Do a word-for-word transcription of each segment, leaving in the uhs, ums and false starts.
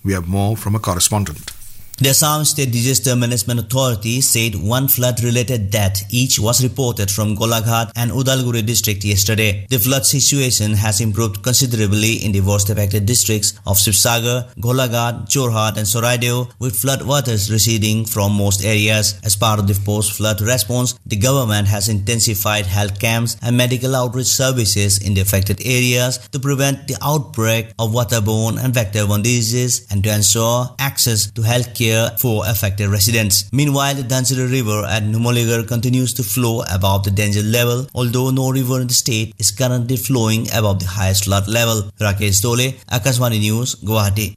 We have more from a correspondent. The Assam State Disaster Management Authority said one flood-related death each was reported from Golaghat and Udalguri district yesterday. The flood situation has improved considerably in the worst-affected districts of Sibsagar, Golaghat, Jorhat and Soraideo, with flood waters receding from most areas. As part of the post-flood response, the government has intensified health camps and medical outreach services in the affected areas to prevent the outbreak of waterborne and vector-borne diseases and to ensure access to health care for affected residents. Meanwhile, the Dhansiri River at Numaligarh continues to flow above the danger level, although no river in the state is currently flowing above the highest flood level. Rakesh Dole, Akashvani News, Guwahati.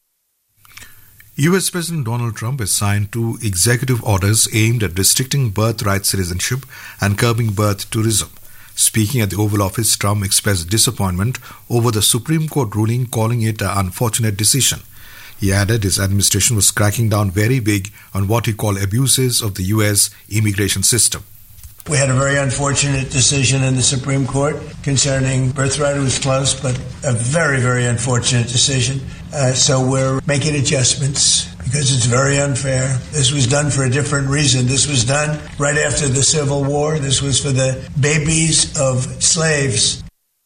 U S President Donald Trump has signed two executive orders aimed at restricting birthright citizenship and curbing birth tourism. Speaking at the Oval Office, Trump expressed disappointment over the Supreme Court ruling, calling it an unfortunate decision. He added his administration was cracking down very big on what he called abuses of the U S immigration system. We had a very unfortunate decision in the Supreme Court concerning birthright. It was close, but a very, very unfortunate decision. Uh, so we're making adjustments because it's very unfair. This was done for a different reason. This was done right after the Civil War. This was for the babies of slaves.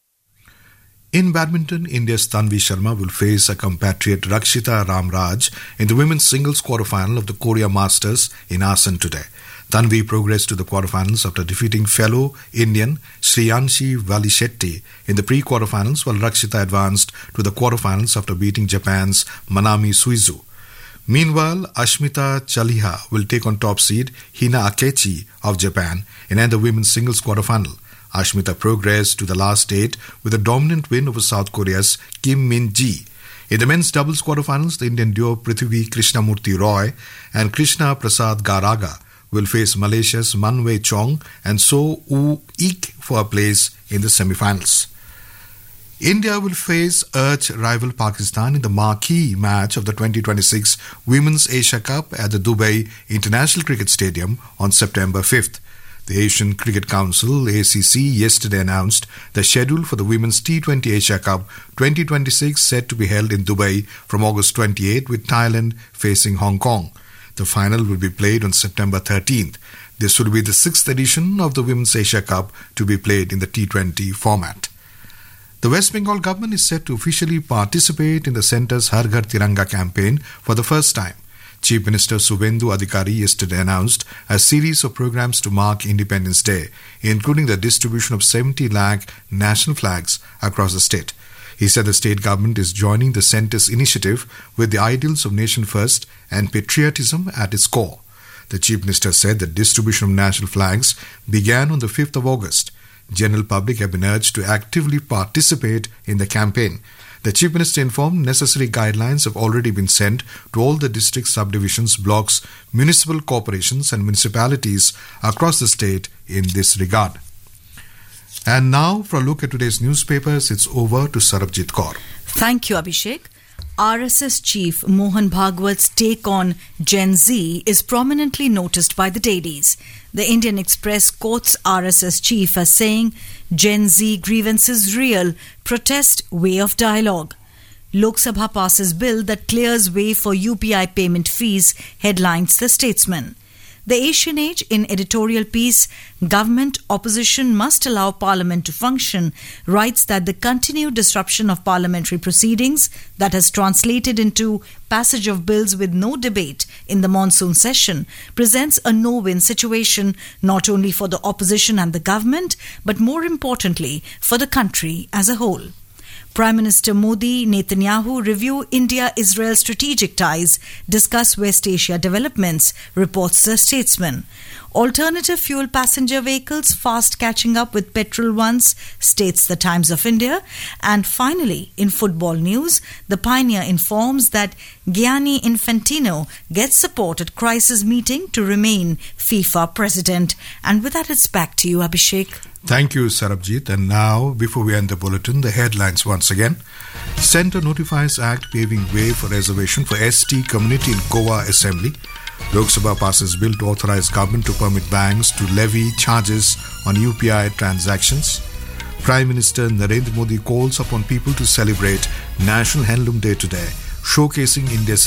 In badminton, India's Tanvi Sharma will face a compatriot Rakshita Ramraj in the women's singles quarterfinal of the Korea Masters in Asan today. Tanvi progressed to the quarterfinals after defeating fellow Indian Shriyanshi Valishetty in the pre-quarterfinals, while Rakshita advanced to the quarterfinals after beating Japan's Manami Suizu. Meanwhile, Ashmita Chaliha will take on top seed Hina Akechi of Japan in the women's singles quarterfinal. Ashmita progressed to the last eight with a dominant win over South Korea's Kim Min-ji. In the men's doubles quarterfinals, the Indian duo Prithvi Krishnamurti Roy and Krishna Prasad Garaga will face Malaysia's Man Wei Chong and So Woo Ik for a place in the semifinals. India will face arch rival Pakistan in the marquee match of the twenty twenty-six Women's Asia Cup at the Dubai International Cricket Stadium on September fifth. The Asian Cricket Council, A C C, yesterday announced the schedule for the Women's T twenty Asia Cup twenty twenty-six set to be held in Dubai from August twenty-eighth with Thailand facing Hong Kong. The final will be played on September thirteenth. This will be the sixth edition of the Women's Asia Cup to be played in the T twenty format. The West Bengal government is set to officially participate in the centre's Har Ghar Tiranga campaign for the first time. Chief Minister Subhendu Adhikari yesterday announced a series of programs to mark Independence Day, including the distribution of seventy lakh national flags across the state. He said the state government is joining the centre's initiative with the ideals of nation first and patriotism at its core. The Chief Minister said the distribution of national flags began on the fifth of August. General public have been urged to actively participate in the campaign. The Chief Minister informed necessary guidelines have already been sent to all the district subdivisions, blocks, municipal corporations and municipalities across the state in this regard. And now, for a look at today's newspapers, it's over to Sarabjit Kaur. Thank you, Abhishek. R S S Chief Mohan Bhagwat's take on Gen Z is prominently noticed by the dailies. The Indian Express quotes R S S Chief as saying, Gen Z grievances real, protest way of dialogue. Lok Sabha passes bill that clears way for U P I payment fees, headlines The Statesman. The Asian Age in editorial piece, Government Opposition Must Allow Parliament to Function, writes that the continued disruption of parliamentary proceedings that has translated into passage of bills with no debate in the monsoon session presents a no-win situation not only for the opposition and the government, but more importantly for the country as a whole. Prime Minister Modi, Netanyahu review India-Israel strategic ties, discuss West Asia developments, reports The Statesman. Alternative fuel passenger vehicles fast catching up with petrol ones, states The Times of India. And finally, in football news, the Pioneer informs that Gianni Infantino gets support at crisis meeting to remain FIFA president. And with that, it's back to you, Abhishek. Thank you, Sarabjit. And now, before we end the bulletin, the headlines once again. Centre notifies Act paving way for reservation for S T community in Goa Assembly. Lok Sabha passes bill to authorize government to permit banks to levy charges on U P I transactions. Prime Minister Narendra Modi calls upon people to celebrate National Handloom Day today, showcasing India's